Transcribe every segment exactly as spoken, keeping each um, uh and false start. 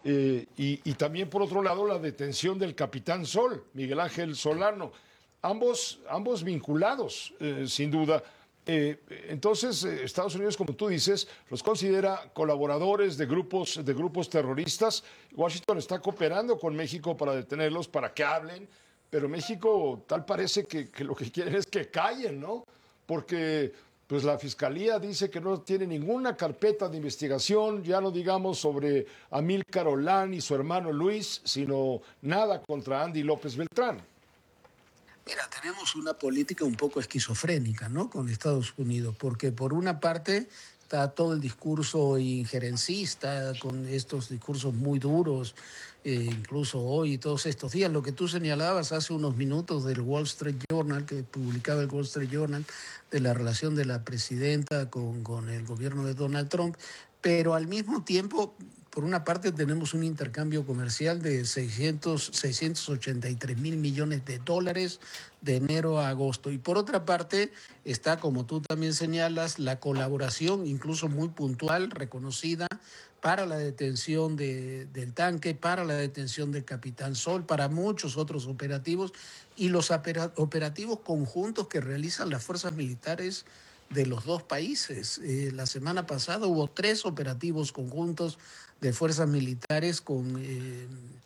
Eh, y, y también, por otro lado, la detención del capitán Sol, Miguel Ángel Solano, ambos, ambos vinculados, eh, sin duda. Eh, entonces, eh, Estados Unidos, como tú dices, los considera colaboradores de grupos, de grupos terroristas. Washington está cooperando con México para detenerlos, para que hablen, pero México tal parece que, que lo que quieren es que callen, ¿no? Porque pues la fiscalía dice que no tiene ninguna carpeta de investigación, ya no digamos sobre Amílcar Olán y su hermano Luis, sino nada contra Andy López Beltrán. Mira, tenemos una política un poco esquizofrénica, ¿no?, con Estados Unidos, porque por una parte está todo el discurso injerencista, con estos discursos muy duros, eh, incluso hoy y todos estos días. Lo que tú señalabas hace unos minutos del Wall Street Journal, que publicaba el Wall Street Journal, de la relación de la presidenta con, con el gobierno de Donald Trump, pero al mismo tiempo, por una parte, tenemos un intercambio comercial de seiscientos, seiscientos ochenta y tres mil millones de dólares de enero a agosto. Y por otra parte, está, como tú también señalas, la colaboración, incluso muy puntual, reconocida, para la detención de, del tanque, para la detención del Capitán Sol, para muchos otros operativos y los operativos conjuntos que realizan las fuerzas militares de los dos países. Eh, la semana pasada hubo tres operativos conjuntos de fuerzas militares con, eh,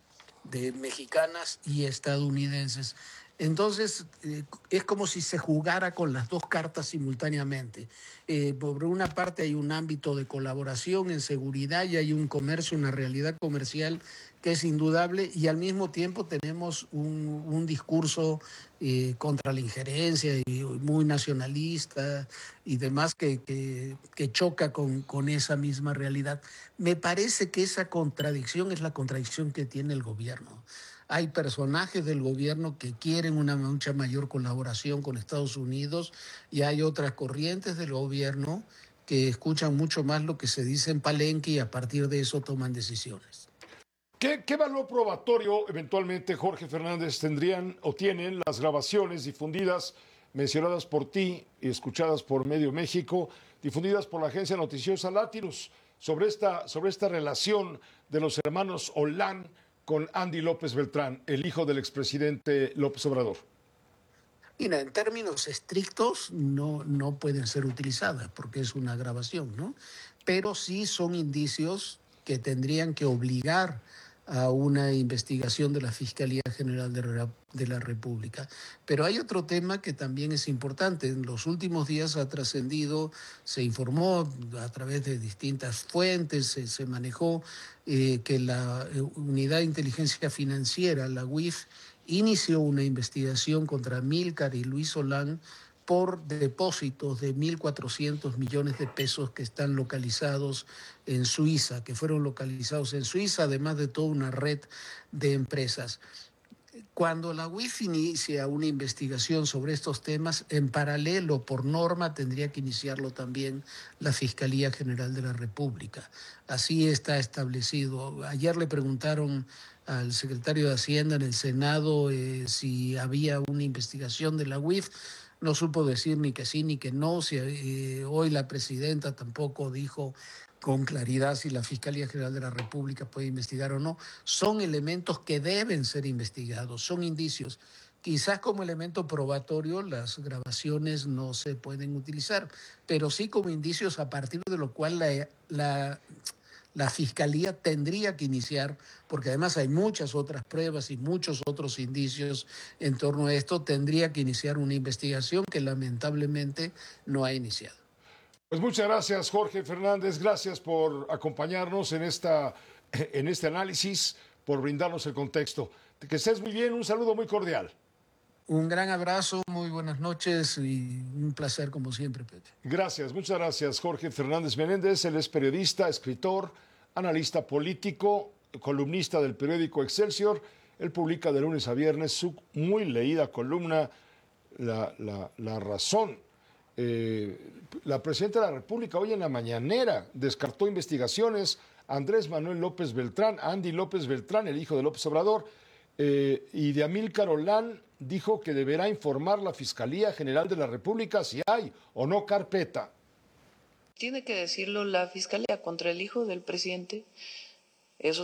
de mexicanas y estadounidenses. Entonces, eh, es como si se jugara con las dos cartas simultáneamente. Eh, por una parte hay un ámbito de colaboración en seguridad y hay un comercio, una realidad comercial que es indudable, y al mismo tiempo tenemos un, un discurso eh, contra la injerencia y muy nacionalista y demás que, que, que choca con, con esa misma realidad. Me parece que esa contradicción es la contradicción que tiene el gobierno. Hay personajes del gobierno que quieren una mucha mayor colaboración con Estados Unidos y hay otras corrientes del gobierno que escuchan mucho más lo que se dice en Palenque y a partir de eso toman decisiones. ¿Qué, ¿Qué valor probatorio eventualmente, Jorge Fernández, tendrían o tienen las grabaciones difundidas, mencionadas por ti y escuchadas por Medio México, difundidas por la agencia noticiosa Látiros, sobre esta, sobre esta relación de los hermanos Olán con Andy López Beltrán, el hijo del expresidente López Obrador? Mira, en términos estrictos no, no pueden ser utilizadas porque es una grabación, ¿no? Pero sí son indicios que tendrían que obligar a una investigación de la Fiscalía General de la, de la República. Pero hay otro tema que también es importante. En los últimos días ha trascendido, se informó a través de distintas fuentes, se, se manejó eh, que la eh, Unidad de Inteligencia Financiera, la U I F, inició una investigación contra Amílcar y Luis Solán por depósitos de mil cuatrocientos millones de pesos que están localizados en Suiza, que fueron localizados en Suiza, además de toda una red de empresas. Cuando la U I F inicia una investigación sobre estos temas, en paralelo, por norma, tendría que iniciarlo también la Fiscalía General de la República. Así está establecido. Ayer le preguntaron al secretario de Hacienda en el Senado eh, si había una investigación de la U I F. No supo decir ni que sí ni que no. Si, eh, hoy la presidenta tampoco dijo con claridad si la Fiscalía General de la República puede investigar o no. Son elementos que deben ser investigados, son indicios. Quizás como elemento probatorio las grabaciones no se pueden utilizar, pero sí como indicios a partir de lo cual la, la, la Fiscalía tendría que iniciar, porque además hay muchas otras pruebas y muchos otros indicios en torno a esto, tendría que iniciar una investigación que lamentablemente no ha iniciado. Pues muchas gracias, Jorge Fernández. Gracias por acompañarnos en, esta, en este análisis, por brindarnos el contexto. Que estés muy bien, un saludo muy cordial. Un gran abrazo, muy buenas noches y un placer como siempre, Pepe. Gracias, muchas gracias, Jorge Fernández Menéndez. Él es periodista, escritor, analista político, columnista del periódico Excelsior. Él publica de lunes a viernes su muy leída columna La, la, la Razón. Eh, la presidenta de la República hoy en la mañanera descartó investigaciones a Andrés Manuel López Beltrán, a Andy López Beltrán, el hijo de López Obrador, eh, y de Amílcar Olán dijo que deberá informar la Fiscalía General de la República si hay o no carpeta. Tiene que decirlo la Fiscalía contra el hijo del presidente. Eso